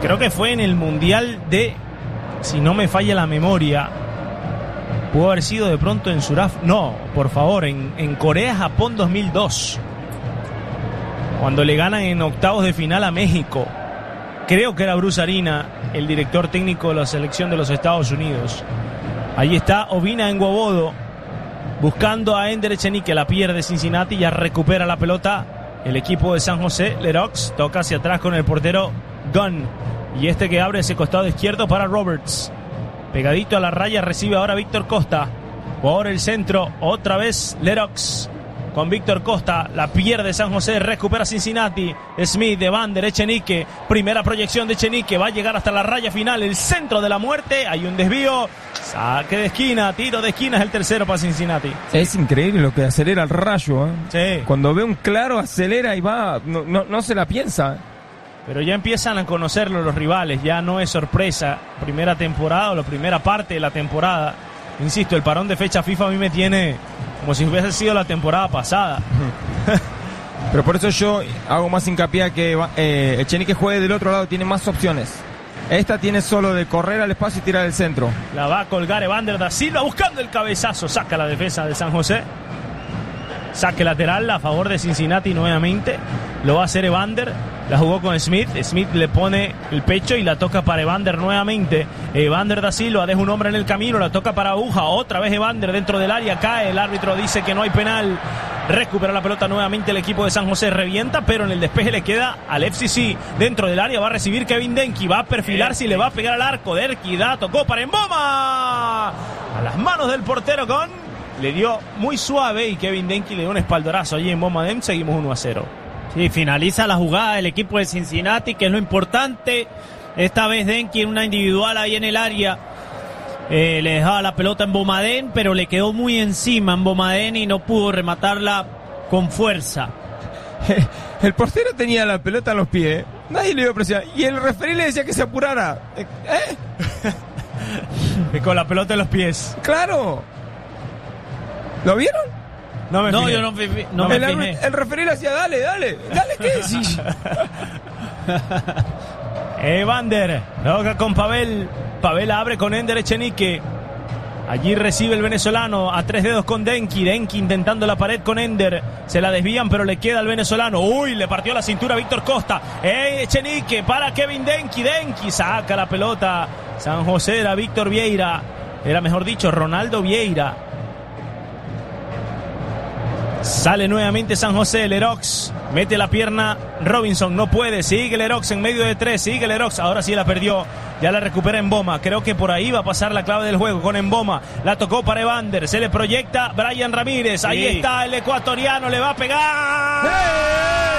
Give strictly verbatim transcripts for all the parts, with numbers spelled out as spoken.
creo que fue en el Mundial de, si no me falla la memoria, pudo haber sido de pronto en Suraf, no, por favor, en, en Corea-Japón dos mil dos, cuando le ganan en octavos de final a México. Creo que era Bruce Arena, el director técnico de la selección de los Estados Unidos. Ahí está Obina Engobodo, buscando a Ender Echenique, la pierde Cincinnati, ya recupera la pelota el equipo de San José. Lerox toca hacia atrás con el portero Gunn, y este que abre ese costado izquierdo para Roberts. Pegadito a la raya recibe ahora Víctor Costa. Por el centro, otra vez Lerox con Víctor Costa, la pierde San José, recupera Cincinnati. Smith de Vander, Echenique, primera proyección de Echenique, va a llegar hasta la raya final, el centro de la muerte, hay un desvío, saque de esquina, tiro de esquina, es el tercero para Cincinnati. Es increíble lo que acelera el Rayo, ¿eh? Sí. Cuando ve un claro, acelera y va, no, no, no se la piensa. Pero ya empiezan a conocerlo los rivales, ya no es sorpresa, primera temporada o la primera parte de la temporada. Insisto, el parón de fecha FIFA a mí me tiene como si hubiese sido la temporada pasada. Pero por eso yo hago más hincapié a que eh, Echenique juegue del otro lado, tiene más opciones. Esta tiene solo de correr al espacio y tirar el centro. La va a colgar Evander da Silva buscando el cabezazo, saca la defensa de San José. Saque lateral a favor de Cincinnati nuevamente. Lo va a hacer Evander. La jugó con Smith. Smith le pone el pecho y la toca para Evander nuevamente. Evander da Silva deja un hombre en el camino. La toca para Aguja. Otra vez Evander dentro del área. Cae. El árbitro dice que no hay penal. Recupera la pelota nuevamente el equipo de San José. Revienta, pero en el despeje le queda al F C C. Dentro del área va a recibir Kevin Denki. Va a perfilarse y le va a pegar al arco. Derki da, tocó para Emboma. A las manos del portero con... Le dio muy suave y Kevin Denki le dio un espaldorazo allí en Bomba Dem. Seguimos uno a cero. Sí, finaliza la jugada del equipo de Cincinnati, que es lo importante. Esta vez Denki en una individual ahí en el área. Eh, le dejaba la pelota en Bomadén, pero le quedó muy encima en Bomadén y no pudo rematarla con fuerza. El portero tenía la pelota en los pies, nadie le dio presión y el referí le decía que se apurara. ¿Eh? Con la pelota en los pies. Claro. ¿Lo vieron? No, me no fijé. yo no, fijé, no el, me fijé. El referí le decía, dale, dale, dale, ¿qué decís? Evander, toca con Pavel. Pavel abre con Ender Echenique. Allí recibe el venezolano a tres dedos con Denki. Denki intentando la pared con Ender. Se la desvían, pero le queda al venezolano. Uy, le partió la cintura a Víctor Costa. Eh, Echenique para Kevin Denki. Denki saca la pelota. San José era Víctor Vieira. Era mejor dicho, Ronaldo Vieira. Sale nuevamente San José, Lerox, mete la pierna Robinson, no puede, sigue Lerox en medio de tres, sigue Lerox, ahora sí la perdió, ya la recupera Emboma, creo que por ahí va a pasar la clave del juego con Emboma, la tocó para Evander, se le proyecta Brian Ramírez, sí. Ahí está el ecuatoriano, le va a pegar. ¡Hey!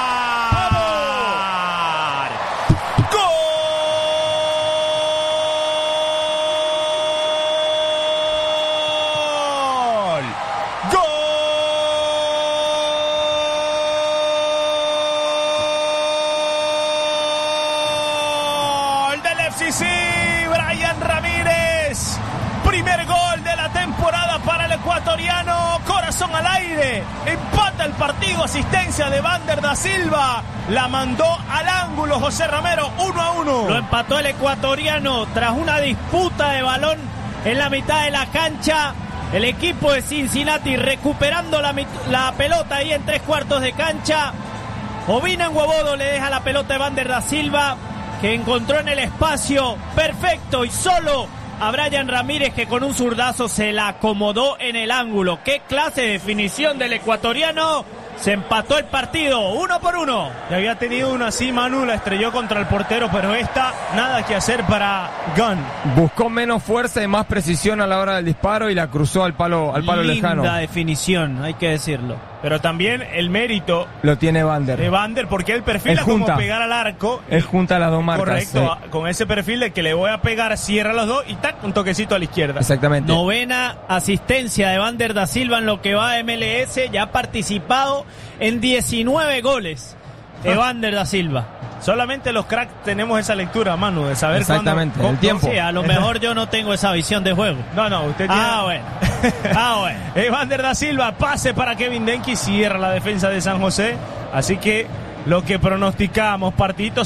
Sí, Brian Ramírez, primer gol de la temporada para el ecuatoriano, corazón al aire, empata el partido, asistencia de Vander da Silva, la mandó al ángulo José Ramero, uno a uno. Lo empató el ecuatoriano tras una disputa de balón en la mitad de la cancha. El equipo de Cincinnati recuperando la, la pelota ahí en tres cuartos de cancha. Obina Engobodo le deja la pelota a Vander da Silva, que encontró en el espacio perfecto y solo a Brian Ramírez, que con un zurdazo se la acomodó en el ángulo. ¡Qué clase de definición del ecuatoriano! Se empató el partido, uno por uno. Ya había tenido una así, Manu, la estrelló contra el portero, pero esta, nada que hacer para Gunn. Buscó menos fuerza y más precisión a la hora del disparo y la cruzó al palo, al palo Linda lejano. Linda definición, hay que decirlo. Pero también el mérito lo tiene Vander. De Vander, porque él perfila como pegar al arco. Él junta las dos marcas. Correcto, sí. Con ese perfil de que le voy a pegar, cierra los dos y tac, un toquecito a la izquierda. Exactamente. Novena asistencia de Vander da Silva en lo que va a M L S, ya ha participado en diecinueve goles. Evander da Silva. Solamente los cracks tenemos esa lectura, Manu, de saber exactamente, cuándo, el tiempo. Sí, a lo mejor yo no tengo esa visión de juego. No, no, usted tiene... Ah, bueno. Ah, bueno. Evander da Silva, pase para Kevin Denki, cierra la defensa de San José. Así que lo que pronosticamos, partiditos